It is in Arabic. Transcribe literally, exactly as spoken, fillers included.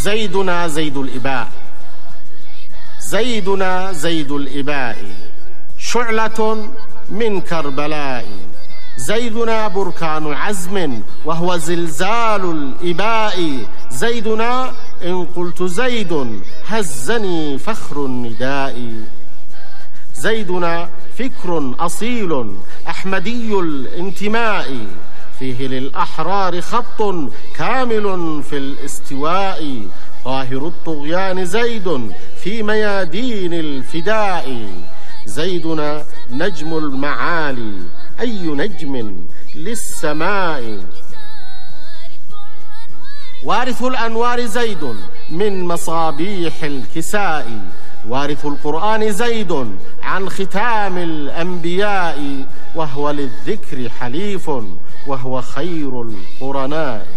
زيدنا زيد الإباء، زيدنا زيد الإباء، شعلة من كربلاء. زيدنا بركان عزم وهو زلزال الإباء. زيدنا إن قلت زيد هزني فخر النداء. زيدنا فكر أصيل أحمدي الانتماء، فيه للأحرار خط كامل في الاستواء. طاهر الطغيان زيد في ميادين الفداء. زيدنا نجم المعالي، أي نجم للسماء. وارث الأنوار زيد من مصابيح الكساء. وارث القرآن زيد عن ختام الأنبياء. وهو للذكر حليف وهو خير القرناء.